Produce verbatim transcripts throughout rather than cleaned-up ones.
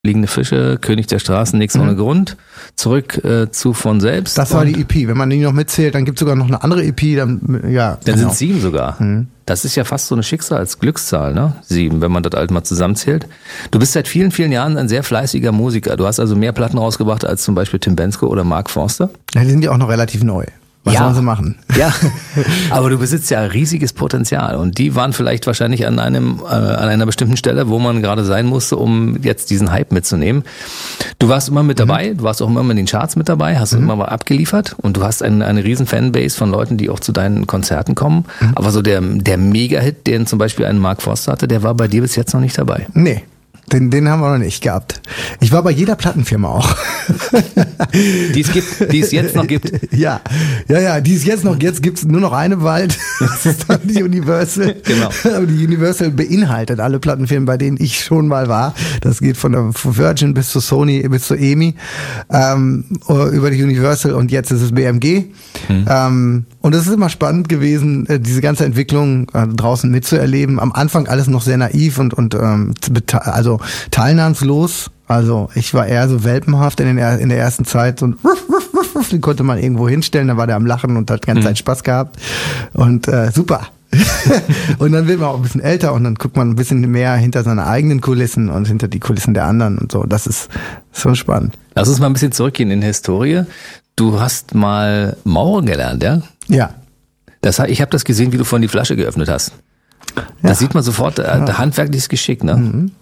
Fliegende Fische, König der Straßen, nichts mhm. ohne Grund. Zurück äh, zu von selbst. Das war die E P. Wenn man die noch mitzählt, dann gibt es sogar noch eine andere E P. Dann, ja, dann genau. sind es sieben sogar. Mhm. Das ist ja fast so eine Schicksalsglückszahl, ne? Sieben, wenn man das halt mal zusammenzählt. Du bist seit vielen, vielen Jahren ein sehr fleißiger Musiker. Du hast also mehr Platten rausgebracht als zum Beispiel Tim Bendzko oder Mark Forster. Ja, die sind ja auch noch relativ neu. Was ja. sollen sie machen? Ja, aber du besitzt ja riesiges Potenzial und die waren vielleicht wahrscheinlich an einem äh, an einer bestimmten Stelle, wo man gerade sein musste, um jetzt diesen Hype mitzunehmen. Du warst immer mit dabei, mhm. du warst auch immer in den Charts mit dabei, hast mhm. immer mal abgeliefert und du hast ein, eine riesen Fanbase von Leuten, die auch zu deinen Konzerten kommen. Mhm. Aber so der der Mega-Hit, den zum Beispiel ein Mark Forster hatte, der war bei dir bis jetzt noch nicht dabei. Nee. Den, den haben wir noch nicht gehabt. Ich war bei jeder Plattenfirma auch. Die es gibt, die es jetzt noch gibt. Ja, ja, ja, die es jetzt noch gibt. Jetzt gibt es nur noch eine bald. Das ist dann die Universal. Genau. Aber die Universal beinhaltet alle Plattenfirmen, bei denen ich schon mal war. Das geht von der Virgin bis zu Sony, bis zu E M I, ähm, über die Universal und jetzt ist es B M G. Hm. Ähm, und es ist immer spannend gewesen, diese ganze Entwicklung äh, draußen mitzuerleben. Am Anfang alles noch sehr naiv und, und ähm, also teilnahmslos. Also ich war eher so welpenhaft in, den, in der ersten Zeit. So ein ruff, ruff, ruff, ruff, den konnte man irgendwo hinstellen, da war der am Lachen und hat die ganze Zeit Spaß gehabt. Und äh, super. Und dann wird man auch ein bisschen älter und dann guckt man ein bisschen mehr hinter seine eigenen Kulissen und hinter die Kulissen der anderen und so. Das ist schon spannend. Lass uns mal ein bisschen zurückgehen in die Historie. Du hast mal Maurer gelernt, ja? Ja. Das, ich habe das gesehen, wie du vorhin die Flasche geöffnet hast. Ja. Da sieht man sofort, äh, ja. handwerkliches Geschick, ne? Mhm.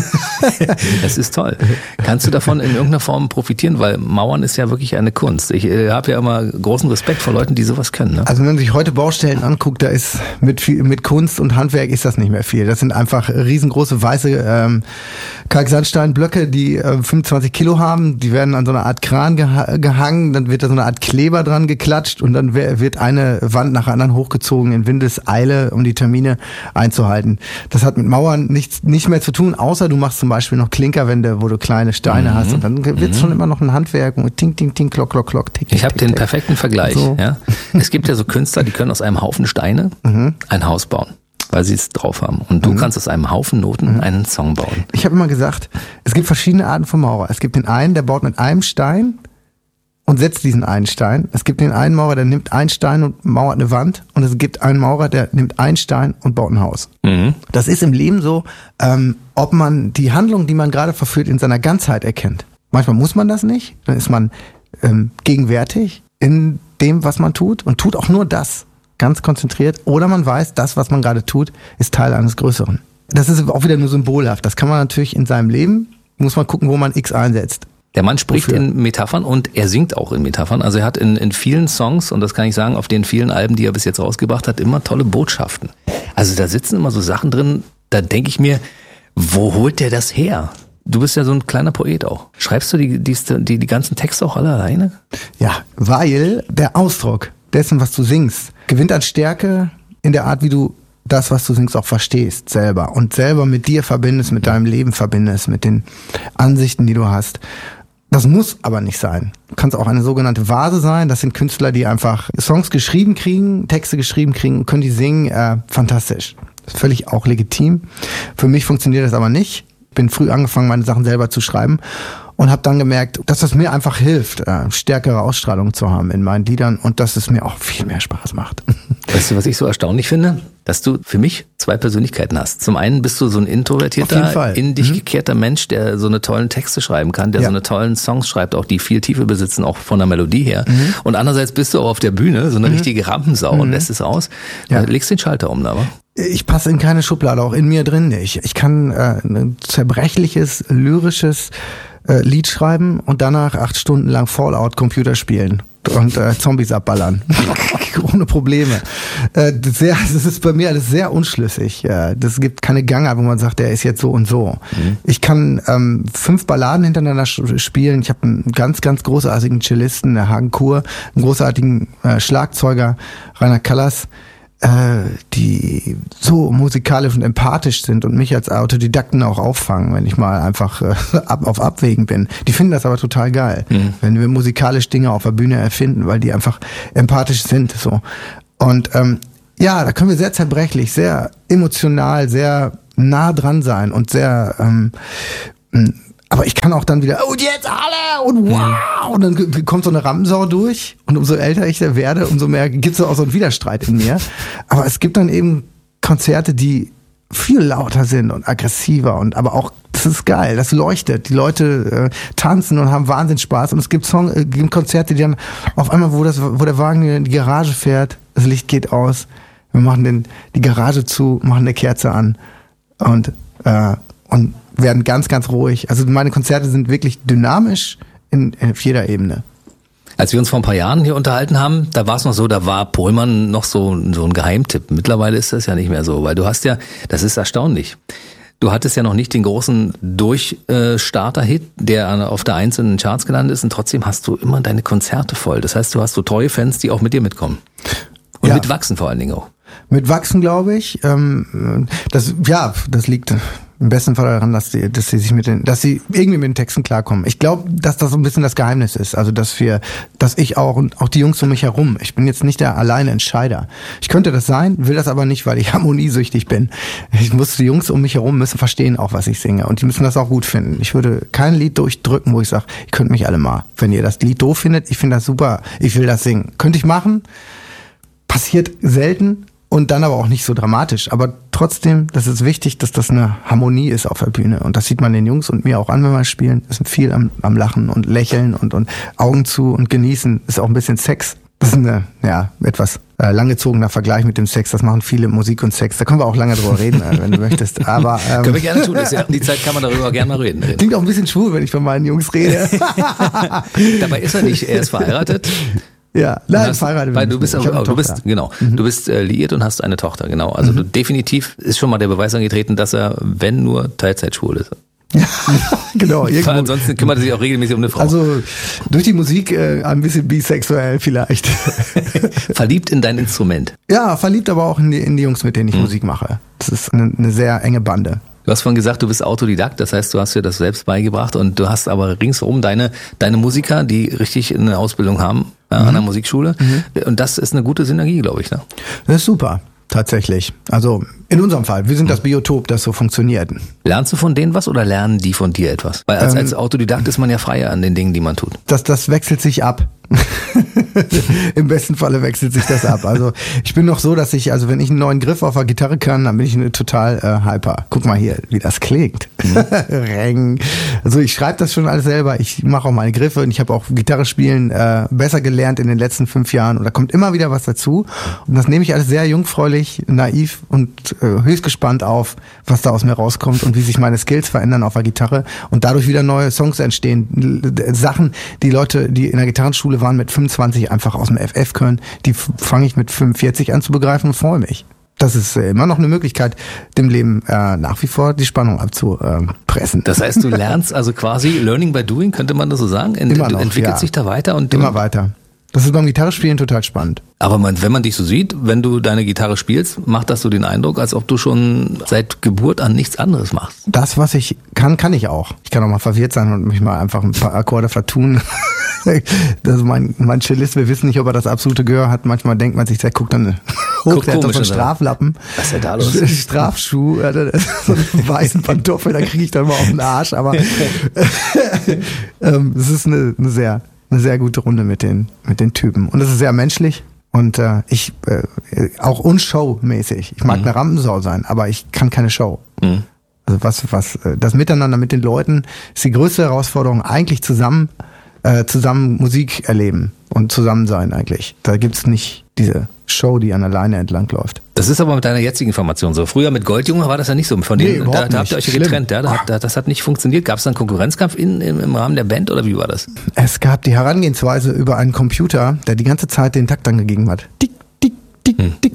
Das ist toll. Kannst du davon in irgendeiner Form profitieren? Weil Mauern ist ja wirklich eine Kunst. Ich äh, habe ja immer großen Respekt vor Leuten, die sowas können. Ne? Also wenn man sich heute Baustellen anguckt, da ist mit viel, mit Kunst und Handwerk ist das nicht mehr viel. Das sind einfach riesengroße weiße ähm, Kalksandsteinblöcke, die äh, fünfundzwanzig Kilo haben. Die werden an so einer Art Kran geha- gehangen, dann wird da so eine Art Kleber dran geklatscht und dann wird eine Wand nach der anderen hochgezogen in Windeseile, um die Termine einzuhalten. Das hat mit Mauern nichts nicht mehr zu tun, außer du machst zum Beispiel noch Klinkerwände, wo du kleine Steine mhm. hast und dann wird es mhm. schon immer noch ein Handwerk und ting, ting, ting, klock, klock, klock, tick, Ich habe den tick. perfekten Vergleich. So. Ja? Es gibt ja so Künstler, die können aus einem Haufen Steine mhm. ein Haus bauen, weil sie es drauf haben. Und du mhm. kannst aus einem Haufen Noten mhm. einen Song bauen. Ich habe immer gesagt, es gibt verschiedene Arten von Maurer. Es gibt den einen, der baut mit einem Stein und setzt diesen einen Stein. Es gibt den einen Maurer, der nimmt einen Stein und mauert eine Wand. Und es gibt einen Maurer, der nimmt einen Stein und baut ein Haus. Mhm. Das ist im Leben so, ähm, ob man die Handlung, die man gerade verführt, in seiner Ganzheit erkennt. Manchmal muss man das nicht. Dann ist man ähm, gegenwärtig in dem, was man tut und tut auch nur das, ganz konzentriert. Oder man weiß, das, was man gerade tut, ist Teil eines Größeren. Das ist auch wieder nur symbolhaft. Das kann man natürlich in seinem Leben, muss man gucken, wo man X einsetzt. Der Mann spricht Wofür? in Metaphern und er singt auch in Metaphern. Also er hat in, in vielen Songs, und das kann ich sagen, auf den vielen Alben, die er bis jetzt rausgebracht hat, immer tolle Botschaften. Also da sitzen immer so Sachen drin, da denke ich mir, wo holt der das her? Du bist ja so ein kleiner Poet auch. Schreibst du die, die, die, die ganzen Texte auch alle alleine? Ja, weil der Ausdruck dessen, was du singst, gewinnt an Stärke in der Art, wie du das, was du singst, auch verstehst selber und selber mit dir verbindest, mit deinem Leben verbindest, mit den Ansichten, die du hast. Das muss aber nicht sein. Du kannst auch eine sogenannte Vase sein. Das sind Künstler, die einfach Songs geschrieben kriegen, Texte geschrieben kriegen und können die singen. Äh, fantastisch. Das ist völlig auch legitim. Für mich funktioniert das aber nicht. Bin früh angefangen, meine Sachen selber zu schreiben und habe dann gemerkt, dass das mir einfach hilft, äh, stärkere Ausstrahlung zu haben in meinen Liedern und dass es mir auch viel mehr Spaß macht. Weißt du, was ich so erstaunlich finde? Dass du für mich zwei Persönlichkeiten hast. Zum einen bist du so ein introvertierter, in dich mhm. gekehrter Mensch, der so eine tollen Texte schreiben kann, der ja. so eine tollen Songs schreibt, auch die viel Tiefe besitzen, auch von der Melodie her. Mhm. Und andererseits bist du auch auf der Bühne so eine mhm. richtige Rampensau mhm. und lässt es aus. Ja. Legst den Schalter um, aber. Ich passe in keine Schublade, auch in mir drin nicht. Ich kann äh, ein zerbrechliches, lyrisches äh, Lied schreiben und danach acht Stunden lang Fallout Computer spielen und äh, Zombies abballern. Ohne Probleme. Äh, sehr, das ist bei mir alles sehr unschlüssig. Äh, das gibt keine Gangart, wo man sagt, der ist jetzt so und so. Mhm. Ich kann ähm, fünf Balladen hintereinander spielen. Ich habe einen ganz, ganz großartigen Cellisten, der Hagen Kur, einen großartigen äh, Schlagzeuger, Rainer Callas, die so musikalisch und empathisch sind und mich als Autodidakten auch auffangen, wenn ich mal einfach äh, ab, auf Abwägen bin. Die finden das aber total geil, mhm. wenn wir musikalisch Dinge auf der Bühne erfinden, weil die einfach empathisch sind. So. Und ähm, ja, da können wir sehr zerbrechlich, sehr emotional, sehr nah dran sein und sehr ähm, aber ich kann auch dann wieder, und jetzt alle und wow, und dann kommt so eine Rampensau durch und umso älter ich da werde, umso mehr gibt es auch so einen Widerstreit in mir. Aber es gibt dann eben Konzerte, die viel lauter sind und aggressiver und aber auch, das ist geil, das leuchtet. Die Leute äh, tanzen und haben Wahnsinns Spaß und es gibt Song, äh, gibt Konzerte, die dann auf einmal, wo das, wo der Wagen in die Garage fährt, das Licht geht aus, wir machen den, die Garage zu, machen eine Kerze an und äh, und werden ganz, ganz ruhig. Also meine Konzerte sind wirklich dynamisch in, in auf jeder Ebene. Als wir uns vor ein paar Jahren hier unterhalten haben, da war es noch so, da war Pohlmann noch so, so ein Geheimtipp. Mittlerweile ist das ja nicht mehr so, weil du hast ja, das ist erstaunlich. Du hattest ja noch nicht den großen Durchstarter-Hit, der auf der Eins in den Charts gelandet ist, und trotzdem hast du immer deine Konzerte voll. Das heißt, du hast so treue Fans, die auch mit dir mitkommen. Und ja. mitwachsen vor allen Dingen auch. Mitwachsen, glaube ich. Ähm, das, ja, das liegt im besten Fall daran, dass sie, dass sie sich mit den, dass sie irgendwie mit den Texten klarkommen. Ich glaube, dass das so ein bisschen das Geheimnis ist. Also, dass wir, dass ich auch und auch die Jungs um mich herum. Ich bin jetzt nicht der alleine Entscheider. Ich könnte das sein, will das aber nicht, weil ich harmoniesüchtig bin. Ich muss, die Jungs um mich herum müssen verstehen auch, was ich singe. Und die müssen das auch gut finden. Ich würde kein Lied durchdrücken, wo ich sage, ihr könnt mich alle mal. Wenn ihr das Lied doof findet, ich finde das super, ich will das singen. Könnte ich machen. Passiert selten. Und dann aber auch nicht so dramatisch. Aber trotzdem, das ist wichtig, dass das eine Harmonie ist auf der Bühne. Und das sieht man den Jungs und mir auch an, wenn wir spielen. Es ist viel am, am Lachen und Lächeln und, und Augen zu und genießen. Ist auch ein bisschen Sex. Das ist ein ja, etwas äh, langgezogener Vergleich mit dem Sex. Das machen viele Musik und Sex. Da können wir auch lange drüber reden, wenn du möchtest. Aber ähm, können wir gerne tun. Das ist ja, die Zeit kann man darüber gerne mal reden. Klingt auch ein bisschen schwul, wenn ich von meinen Jungs rede. Dabei ist er nicht. Er ist verheiratet. Ja, nein, hast, verheiratet. Weil du bist, auch, du bist, genau, mhm. du bist äh, liiert und hast eine Tochter, genau. Also mhm. du definitiv ist schon mal der Beweis angetreten, dass er, wenn nur, Teilzeitschwul ist. Ja, genau. Ansonsten kümmert er sich auch regelmäßig um eine Frau. Also durch die Musik äh, ein bisschen bisexuell vielleicht. Verliebt in dein Instrument. Ja, verliebt aber auch in die, in die Jungs, mit denen ich mhm. Musik mache. Das ist eine, eine sehr enge Bande. Du hast vorhin gesagt, du bist Autodidakt, das heißt, du hast dir das selbst beigebracht und du hast aber ringsherum deine deine Musiker, die richtig eine Ausbildung haben äh, mhm. an der Musikschule. Mhm. Und das ist eine gute Synergie, glaube ich. Ne? Das ist super, tatsächlich. Also in unserem Fall, wir sind das Biotop, das so funktioniert. Lernst du von denen was oder lernen die von dir etwas? Weil als, ähm, als Autodidakt ist man ja freier an den Dingen, die man tut. Das, das wechselt sich ab. Im besten Falle wechselt sich das ab. Also ich bin noch so, dass ich, also wenn ich einen neuen Griff auf der Gitarre kann, dann bin ich total äh, hyper. Guck mal hier, wie das klingt. Mhm. Also ich schreibe das schon alles selber. Ich mache auch meine Griffe und ich habe auch Gitarre spielen äh, besser gelernt in den letzten fünf Jahren. Und da kommt immer wieder was dazu. Und das nehme ich alles sehr jungfräulich, naiv und äh, höchst gespannt auf, was da aus mir rauskommt und wie sich meine Skills verändern auf der Gitarre und dadurch wieder neue Songs entstehen. Sachen, die Leute, die in der Gitarrenschule waren mit fünfundzwanzig einfach aus dem F F können, die fange ich mit fünfundvierzig an zu begreifen und freue mich. Das ist äh, immer noch eine Möglichkeit, dem Leben äh, nach wie vor die Spannung abzupressen. Das heißt, du lernst also quasi Learning by Doing, könnte man das so sagen? Ent- immer noch, du entwickelst ja. dich da weiter und immer weiter. Das ist beim Gitarrespielen total spannend. Aber man, wenn man dich so sieht, wenn du deine Gitarre spielst, macht das so den Eindruck, als ob du schon seit Geburt an nichts anderes machst. Das, was ich kann, kann ich auch. Ich kann auch mal verwirrt sein und mich mal einfach ein paar Akkorde vertun. Das ist mein, mein Cellist, wir wissen nicht, ob er das absolute Gehör hat. Manchmal denkt man sich, der guckt dann hoch, Guck, der hat doch so einen Straflappen. Was ist denn da los? Strafschuh, so einen weißen Pantoffel, da kriege ich dann mal auf den Arsch. Aber ähm, es ist eine, eine sehr... eine sehr gute Runde mit den mit den Typen und es ist sehr menschlich und äh, ich äh, auch unshowmäßig. Ich mag mhm. eine Rampensau sein, aber ich kann keine Show. Mhm. Also was was das Miteinander mit den Leuten ist die größte Herausforderung, eigentlich zusammen äh, zusammen Musik erleben und zusammen sein eigentlich. Da gibt's nicht diese Show, die an alleine entlang läuft. Das ist aber mit deiner jetzigen Formation so. Früher mit Goldjunge war das ja nicht so. Von denen, nee, da, da habt ihr euch ja getrennt. Ja? Da, da, das hat nicht funktioniert. Gab es dann Konkurrenzkampf in, im, im Rahmen der Band oder wie war das? Es gab die Herangehensweise über einen Computer, der die ganze Zeit den Takt angegeben hat. Tick, tick, tick, hm. tick.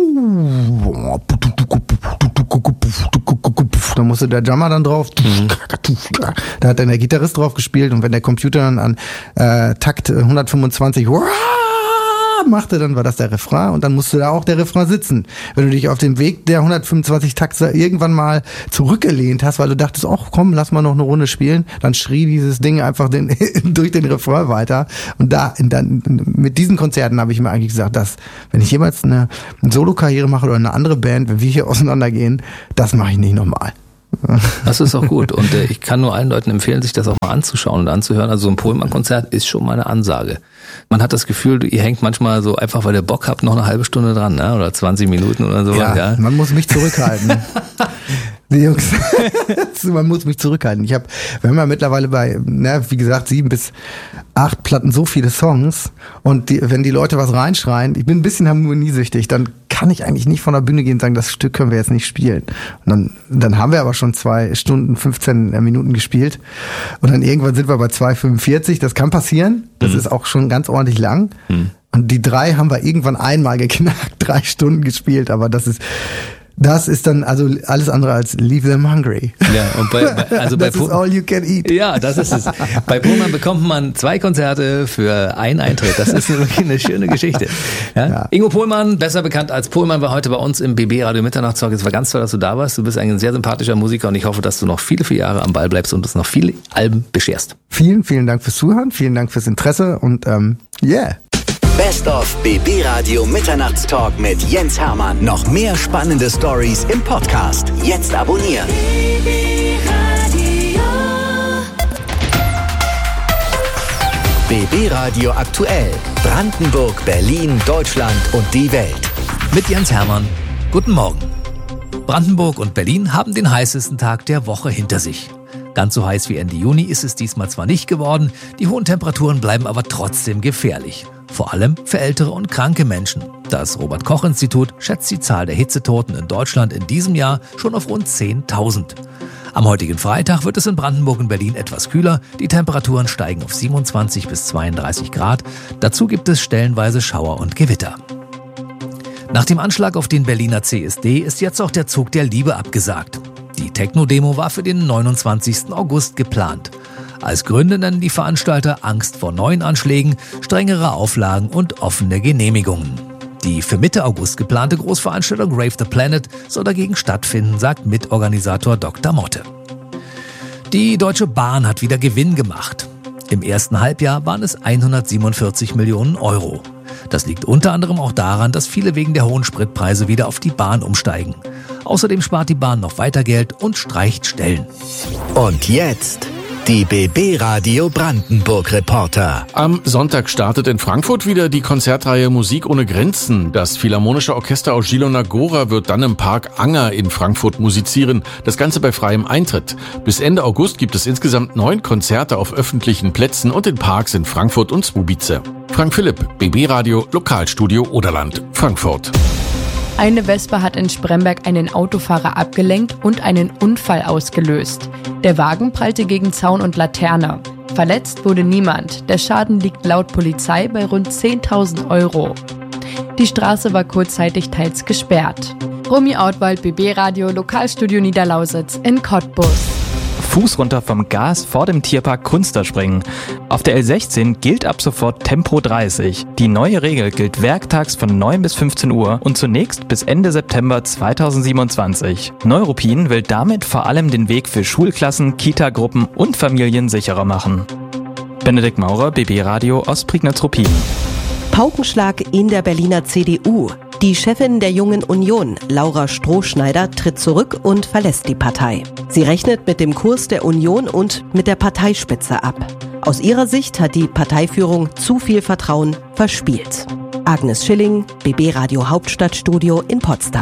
Da musste der Drummer dann drauf. Mhm. Da hat dann der Gitarrist drauf gespielt und wenn der Computer dann an äh, Takt hundertfünfundzwanzig machte, dann war das der Refrain und dann musste da auch der Refrain sitzen. Wenn du dich auf dem Weg der hundertfünfundzwanzig Takte irgendwann mal zurückgelehnt hast, weil du dachtest, ach komm, lass mal noch eine Runde spielen, dann schrie dieses Ding einfach den, durch den Refrain weiter und da dann, mit diesen Konzerten habe ich mir eigentlich gesagt, dass wenn ich jemals eine, eine Solo-Karriere mache oder eine andere Band, wenn wir hier auseinandergehen, das mache ich nicht nochmal. Das ist auch gut. Und äh, ich kann nur allen Leuten empfehlen, sich das auch mal anzuschauen und anzuhören. Also so ein Pohlmann-Konzert ist schon mal eine Ansage. Man hat das Gefühl, ihr hängt manchmal so einfach, weil ihr Bock habt, noch eine halbe Stunde dran, ne? Oder zwanzig Minuten oder so. Ja, ja. Man muss mich zurückhalten. Die Jungs, man muss mich zurückhalten. Ich habe, wir haben ja mittlerweile bei, na, wie gesagt, sieben bis acht Platten so viele Songs und die, wenn die Leute was reinschreien, ich bin ein bisschen harmoniesüchtig, dann kann ich eigentlich nicht von der Bühne gehen und sagen, das Stück können wir jetzt nicht spielen. Und dann, dann haben wir aber schon zwei Stunden, fünfzehn Minuten gespielt und dann irgendwann sind wir bei zwei fünfundvierzig, das kann passieren, das mhm. ist auch schon ganz ordentlich lang. Mhm. Und die drei haben wir irgendwann einmal geknackt, drei Stunden gespielt, aber das ist Das ist dann also alles andere als leave them hungry. Ja, und bei, bei also das bei ist all you can eat. Ja, das ist es. Bei Pohlmann bekommt man zwei Konzerte für einen Eintritt. Das ist wirklich eine schöne Geschichte. Ja? Ja. Ingo Pohlmann, besser bekannt als Pohlmann, war heute bei uns im B B Radio Mitternachtstalk. Es war ganz toll, dass du da warst. Du bist ein sehr sympathischer Musiker und ich hoffe, dass du noch viele, viele Jahre am Ball bleibst und uns noch viele Alben bescherst. Vielen, vielen Dank fürs Zuhören, vielen Dank fürs Interesse und ähm, yeah. Best of B B Radio Mitternachtstalk mit Jens Hermann. Noch mehr spannende Stories im Podcast. Jetzt abonnieren. B B Radio aktuell. Brandenburg, Berlin, Deutschland und die Welt. Mit Jens Hermann. Guten Morgen. Brandenburg und Berlin haben den heißesten Tag der Woche hinter sich. Ganz so heiß wie Ende Juni ist es diesmal zwar nicht geworden, die hohen Temperaturen bleiben aber trotzdem gefährlich. Vor allem für ältere und kranke Menschen. Das Robert-Koch-Institut schätzt die Zahl der Hitzetoten in Deutschland in diesem Jahr schon auf rund zehntausend. Am heutigen Freitag wird es in Brandenburg und Berlin etwas kühler. Die Temperaturen steigen auf siebenundzwanzig bis zweiunddreißig Grad. Dazu gibt es stellenweise Schauer und Gewitter. Nach dem Anschlag auf den Berliner C S D ist jetzt auch der Zug der Liebe abgesagt. Die Techno-Demo war für den neunundzwanzigsten August geplant. Als Gründe nennen die Veranstalter Angst vor neuen Anschlägen, strengere Auflagen und offene Genehmigungen. Die für Mitte August geplante Großveranstaltung Rave the Planet soll dagegen stattfinden, sagt Mitorganisator Doktor Motte. Die Deutsche Bahn hat wieder Gewinn gemacht. Im ersten Halbjahr waren es hundertsiebenundvierzig Millionen Euro. Das liegt unter anderem auch daran, dass viele wegen der hohen Spritpreise wieder auf die Bahn umsteigen. Außerdem spart die Bahn noch weiter Geld und streicht Stellen. Und jetzt die B B Radio Brandenburg Reporter. Am Sonntag startet in Frankfurt wieder die Konzertreihe Musik ohne Grenzen. Das Philharmonische Orchester aus Ilona Gora wird dann im Park Anger in Frankfurt musizieren. Das Ganze bei freiem Eintritt. Bis Ende August gibt es insgesamt neun Konzerte auf öffentlichen Plätzen und in Parks in Frankfurt und Zwobice. Frank Philipp, B B Radio, Lokalstudio Oderland, Frankfurt. Eine Vespa hat in Spremberg einen Autofahrer abgelenkt und einen Unfall ausgelöst. Der Wagen prallte gegen Zaun und Laterne. Verletzt wurde niemand. Der Schaden liegt laut Polizei bei rund zehntausend Euro. Die Straße war kurzzeitig teils gesperrt. Romy Ortwald, B B Radio, Lokalstudio Niederlausitz in Cottbus. Fuß runter vom Gas vor dem Tierpark Kunsterspringen. Auf der L sechzehn gilt ab sofort Tempo dreißig. Die neue Regel gilt werktags von neun bis fünfzehn Uhr und zunächst bis Ende September zweitausendsiebenundzwanzig. Neuruppin will damit vor allem den Weg für Schulklassen, Kita-Gruppen und Familien sicherer machen. Benedikt Maurer, B B Radio aus Prignitz-Ruppin. Paukenschlag in der Berliner C D U. Die Chefin der Jungen Union, Laura Strohschneider, tritt zurück und verlässt die Partei. Sie rechnet mit dem Kurs der Union und mit der Parteispitze ab. Aus ihrer Sicht hat die Parteiführung zu viel Vertrauen verspielt. Agnes Schilling, B B Radio Hauptstadtstudio in Potsdam.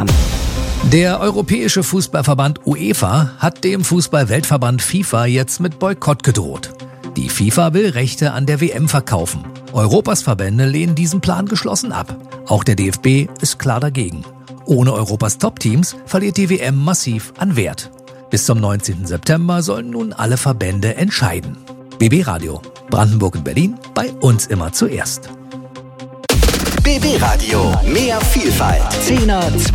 Der Europäische Fußballverband UEFA hat dem Fußball-Weltverband FIFA jetzt mit Boykott gedroht. Die FIFA will Rechte an der W M verkaufen. Europas Verbände lehnen diesen Plan geschlossen ab. Auch der D F B ist klar dagegen. Ohne Europas Top-Teams verliert die W M massiv an Wert. Bis zum neunzehnten September sollen nun alle Verbände entscheiden. B B Radio, Brandenburg und Berlin, bei uns immer zuerst. B B Radio, mehr Vielfalt. Zehner,